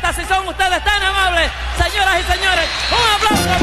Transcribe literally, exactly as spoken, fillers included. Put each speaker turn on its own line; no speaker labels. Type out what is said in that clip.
si son ustedes tan amables. Señoras y señores, un aplauso.